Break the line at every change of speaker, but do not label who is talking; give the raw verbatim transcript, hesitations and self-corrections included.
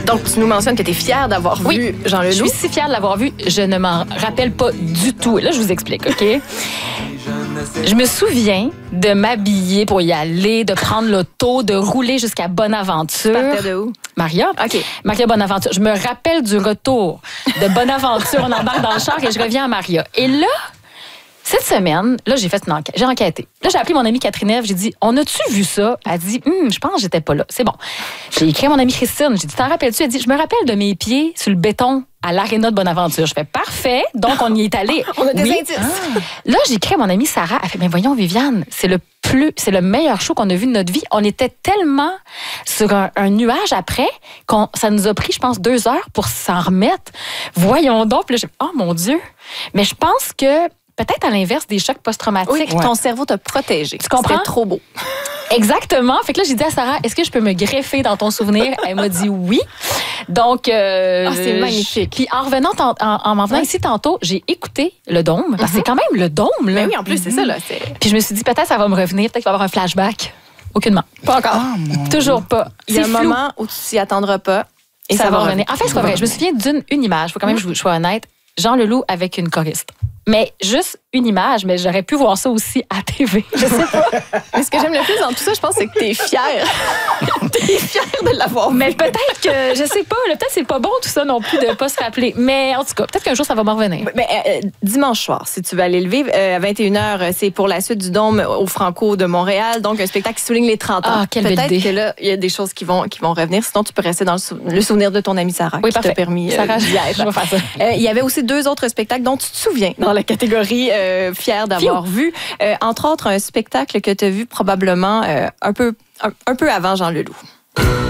Donc, tu nous mentionnes que tu es fière d'avoir
oui,
vu Jean Leloup.
Je suis si fière de l'avoir vu. Je ne m'en rappelle pas du tout. Là, je vous explique, OK? Je me souviens de m'habiller pour y aller, de prendre l'auto, de rouler jusqu'à Bonaventure.
Tu partais de où?
Maria.
OK.
Maria Bonaventure. Je me rappelle du retour de Bonaventure. On embarque dans le char et je reviens à Maria. Et là, cette semaine, là, j'ai fait une enquête. J'ai enquêté. Là, j'ai appelé mon amie Catherine Ève. J'ai dit, on a-tu vu ça? Elle dit, hm, je pense que j'étais pas là. C'est bon. J'ai écrit à mon amie Christine. J'ai dit, t'en rappelles-tu? Elle dit, je me rappelle de mes pieds sur le béton à l'aréna de Bonaventure. Je fais, parfait. Donc, on y est allé.
On a des
oui.
indices.
Ah. Là, j'ai écrit à mon amie Sarah. Elle fait, mais voyons, Viviane, c'est le plus, c'est le meilleur show qu'on a vu de notre vie. On était tellement sur un, un nuage après qu'on, ça nous a pris, je pense, deux heures pour s'en remettre. Voyons donc. Puis là, j'ai, oh mon Dieu. Mais je pense que peut-être à l'inverse des chocs post-traumatiques.
Oui, ouais. Ton cerveau t'a protégé.
Tu comprends?
C'était trop beau.
Exactement. Fait que là, j'ai dit à Sarah, est-ce que je peux me greffer dans ton souvenir? Elle m'a dit oui. Donc, euh,
oh, c'est magnifique.
Puis en revenant, en, en, en m'en venant ouais. ici tantôt, j'ai écouté le dôme. Parce que mm-hmm. c'est quand même le dôme, là.
Mais oui, en plus, mm-hmm. c'est ça, là. C'est...
Puis je me suis dit, peut-être ça va me revenir. Peut-être qu'il va y avoir un flashback. Aucunement.
Pas encore.
Oh, toujours pas.
Il y a un flou. Moment où tu t'y attendras pas.
Et ça, ça va revenir. En fait, c'est pas vrai. Je me souviens d'une une image. Il faut quand même que je sois honnête. Jean Leloup avec une choriste. Mais juste une image, mais j'aurais pu voir ça aussi à T V. Je sais pas.
Mais ce que j'aime le plus dans tout ça, je pense, c'est que t'es fière. T'es fière de l'avoir vu.
Mais peut-être que, je sais pas, là, peut-être que c'est pas bon tout ça non plus de pas se rappeler. Mais en tout cas, peut-être qu'un jour, ça va m'en revenir.
Mais euh, dimanche soir, si tu veux aller le vivre, euh, à vingt et une heures, c'est pour la suite du Dôme au Franco de Montréal. Donc, un spectacle qui souligne les trente ans.
Ah, quelle belle idée.
Peut-être que là, il y a des choses qui vont, qui vont revenir. Sinon, tu peux rester dans le, sou- le souvenir de ton amie Sarah,
oui,
qui t'a permis euh,
Sarah,
d'y être.
Je vais faire ça.
Euh, il y avait aussi deux autres spectacles dont tu te souviens dans la catégorie euh, fière d'avoir Fiou. vu. Euh, entre autres, un spectacle que tu as vu probablement euh, un peu, un, un peu avant Jean Leloup.